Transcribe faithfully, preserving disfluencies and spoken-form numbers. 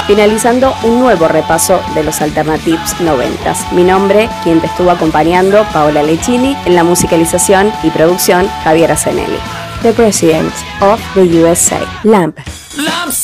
finalizando un nuevo repaso de los Alternatives noventas. Mi nombre, quien te estuvo acompañando, Paola Lecchini, en la musicalización y producción, Javier Asenelli. The President of the U S A, Lamp.